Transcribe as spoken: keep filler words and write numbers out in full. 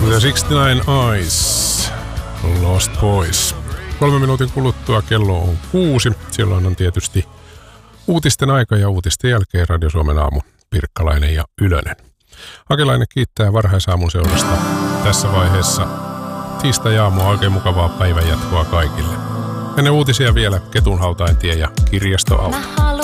The sixty-nine Eyes, Lost Boys. Kolme minuutin kuluttua kello on kuusi. Silloin on tietysti uutisten aika ja uutisten jälkeen Radio Suomen aamu Pirkkalainen ja Ylönen. Akelainen kiittää varhaisaamun seurasta tässä vaiheessa. Tiistai-aamua oikein mukavaa päivänjatkoa kaikille. Ennen uutisia vielä Ketunhautaintie ja Kirjastoauto.